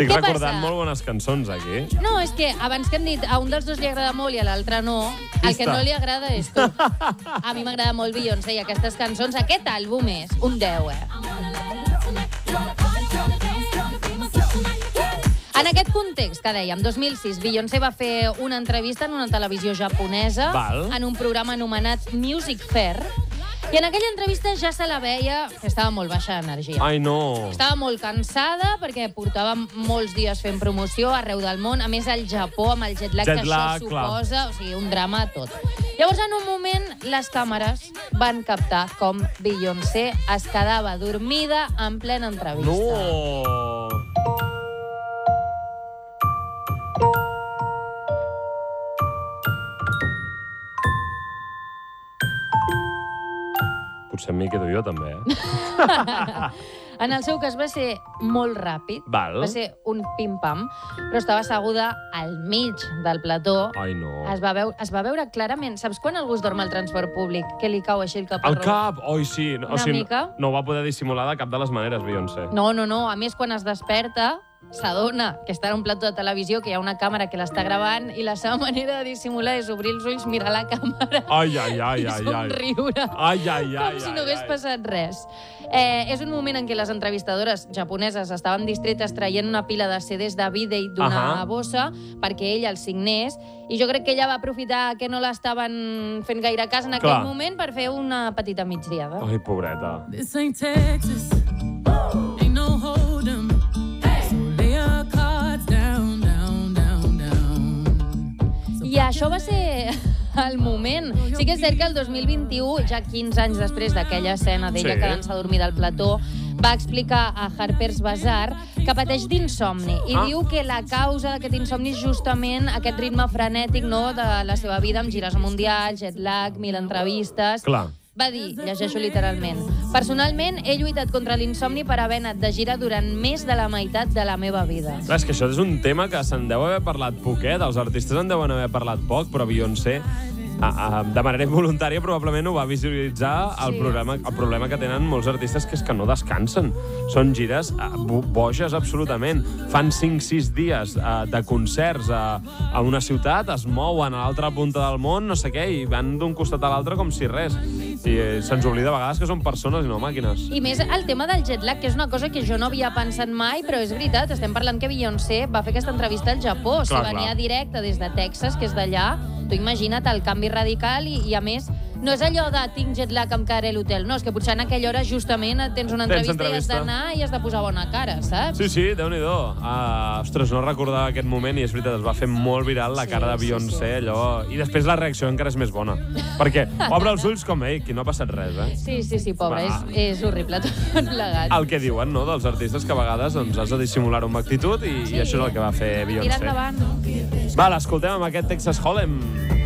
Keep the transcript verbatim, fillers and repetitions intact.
Estic Què recordant passa? molt bones cançons, aquí. No, és que abans que hem dit a un dels dos li agrada molt i a l'altre no, el que Pista. no li agrada és tu. A mi m'agrada molt Beyoncé i aquestes cançons. Aquest àlbum és un deu, eh? En aquest context que dèiem, dos mil sis, Beyoncé va fer una entrevista en una televisió japonesa Val. en un programa anomenat Music Fair, i en aquella entrevista ja se la veia que estava molt baixa d'energia. Ai, no. Estava molt cansada perquè portava molts dies fent promoció arreu del món. A més, al Japó, amb el jet lag Jet que lag, això clar. suposa, o sigui, un drama tot. Llavors, en un moment, les càmeres van captar com Beyoncé es quedava dormida en plena entrevista. No. Potser em m'hi quedo jo, també, eh? En el seu cas va ser molt ràpid, Val. va ser un pim-pam, però estava asseguda al mig del plató. Ai, no. Es va, veure, es va veure clarament. Saps quan algú es dorm al transport públic, que li cau així el cap al El cap! Oi, sí. O Una sigui, mica. No, no ho va poder dissimular de cap de les maneres, Beyoncé. No, no, no. A més, quan es desperta, s'adona que està en un plató de televisió, que hi ha una càmera que l'està gravant i la seva manera de dissimular és obrir els ulls, mirar la càmera Ai, ai, ai, i ai, ai. somriure. Ai, ai, ai, Com si no hagués ai, ai. passat res. Eh, és un moment en què les entrevistadores japoneses estaven distretes traient una pila de C Ds de Bidey d'una Ahà. bossa perquè ella els signés, i jo crec que ella va aprofitar que no l'estaven fent gaire cas en aquell Clar. moment per fer una petita migdiada. Ai, pobreta. This ain't Texas. Ain't no hold 'em. So lay your cards down, down, down, down. I això va ser el moment. Sí que és cert que el dos mil vint-i-u, ja quinze anys després d'aquella escena d'ella Sí. quedant-se dormida al plató, va explicar a Harper's Bazaar que pateix d'insomni i Ah. diu que la causa d'aquest insomni és justament aquest ritme frenètic, no, de la seva vida amb gires mundials, jet lag, mil entrevistes. Clar. Va dir, llegeixo literalment, personalment he lluitat contra l'insomni per haver anat de gira durant més de la meitat de la meva vida. Clar, és que això és un tema que se'n deu haver parlat poquet, els artistes en deuen haver parlat poc, però Beyoncé, a, a, de manera involuntària, probablement ho va visualitzar el, Sí. problema, el problema que tenen molts artistes, que és que no descansen. Són gires eh, bo- boges, absolutament. Fan cinc sis dies eh, de concerts a, a una ciutat, es mouen a l'altra punta del món, no sé què, i van d'un costat a l'altre com si res. I eh, se'ns oblida a vegades que són persones i no màquines. I més el tema del jet lag, que és una cosa que jo no havia pensat mai, però és veritat, estem parlant que Beyoncé va fer aquesta entrevista al Japó, o sigui, Clar, venia clar. directe des de Texas, que és d'allà. Tu imagina't el canvi radical i, i a més, no és allò de tinc jet lag, em quedaré a l'hotel, no, és que potser en aquella hora justament tens una Tens entrevista, i has entrevista. d'anar i has de posar bona cara, saps? Sí, sí, Déu-n'hi-do. Uh, ostres, no recordava aquest moment i és veritat, es va fer molt viral la Sí, cara de sí, Beyoncé, sí. allò... I després la reacció encara és més bona. Perquè obre els ulls com, ei, aquí no ha passat res, eh? Sí, sí, sí, pobre, Va. és, és horrible tot plegat. El que diuen, no?, dels artistes, que a vegades doncs, has de dissimular-ho amb actitud i, Sí. i això és el que va fer Tira Beyoncé. endavant. Va, l'escoltem amb aquest Texas Hold'em.